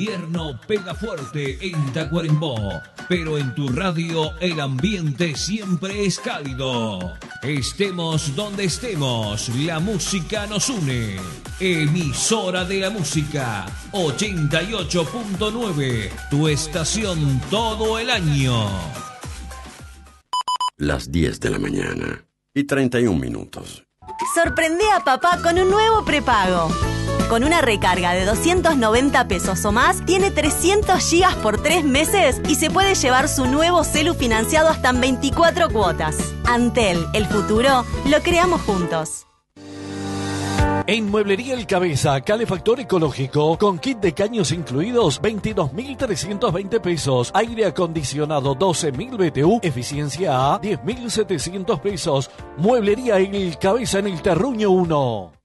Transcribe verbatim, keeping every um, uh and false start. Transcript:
Invierno pega fuerte en Tacuarembó, pero en tu radio el ambiente siempre es cálido. Estemos donde estemos, la música nos une. Emisora de la música, ochenta y ocho punto nueve, tu estación todo el año. Las diez de la mañana y treinta y un minutos. Sorprende a papá con un nuevo prepago. Con una recarga de doscientos noventa pesos o más, tiene trescientos gigas por tres meses y se puede llevar su nuevo celu financiado hasta en veinticuatro cuotas. Antel, el futuro, lo creamos juntos. En Mueblería El Cabeza, calefactor ecológico, con kit de caños incluidos, veintidós mil trescientos veinte pesos. Aire acondicionado, doce mil B T U, eficiencia A, diez mil setecientos pesos. Mueblería El Cabeza en el Terruño uno.